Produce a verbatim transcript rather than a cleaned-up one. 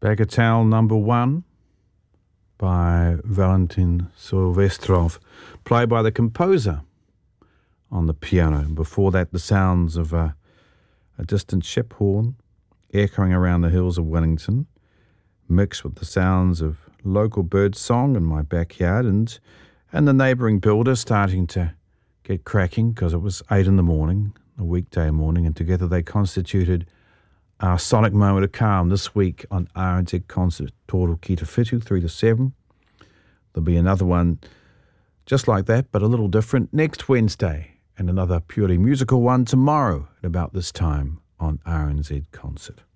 Bagatelle number one by Valentin Silvestrov, played by the composer on the piano. And before that, the sounds of a, a distant ship horn echoing around the hills of Wellington, mixed with the sounds of local bird song in my backyard, and, and the neighbouring builder starting to get cracking because it was eight in the morning, a weekday morning, and together they constituted our sonic moment of calm this week on R N Z Concert Toro Ki Te Whitu, three to seven. There'll be another one just like that, but a little different, next Wednesday, and another purely musical one tomorrow at about this time on R N Z Concert.